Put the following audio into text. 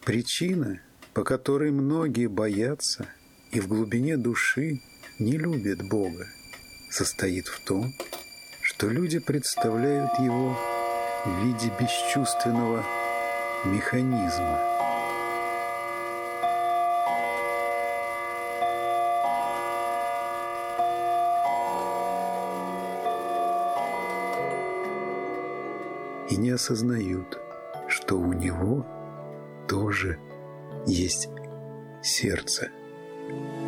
Причина, по которой многие боятся и в глубине души не любят Бога, состоит в том, что люди представляют Его в виде бесчувственного механизма. И не осознают, что у Него тоже есть сердце.